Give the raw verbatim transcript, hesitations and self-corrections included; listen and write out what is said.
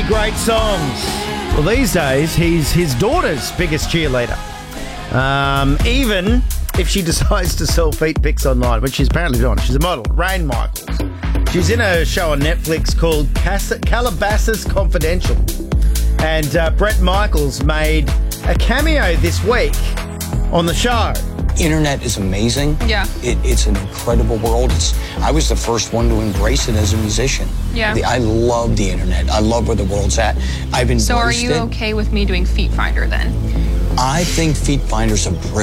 great songs. Well, these days, he's his daughter's biggest cheerleader. Um, even if she decides to sell feet pics online, which she's apparently doing. She's a model, Rain Michaels. She's in a show on Netflix called Cas- Calabasas Confidential. And uh, Bret Michaels made a cameo this week on the show. Internet is amazing. Yeah. It, it's an incredible world. It's, I was the first one to embrace it as a musician. Yeah. The, I love the internet. I love where the world's at. I've embraced So are you it. okay with me doing Feet Finder then? I think Feet Finder's a brilliant